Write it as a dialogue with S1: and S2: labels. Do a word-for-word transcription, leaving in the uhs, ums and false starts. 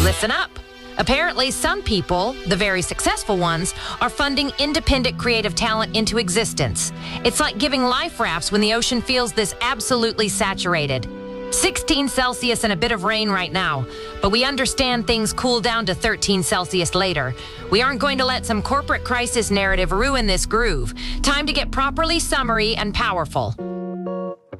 S1: Listen up. Apparently, some people, the very successful ones, are funding independent creative talent into existence. It's like giving life rafts when the ocean feels this absolutely saturated. sixteen Celsius and a bit of rain right now, but we understand things cool down to thirteen Celsius later. We aren't going to let some corporate crisis narrative ruin this groove. Time to get properly summery and powerful.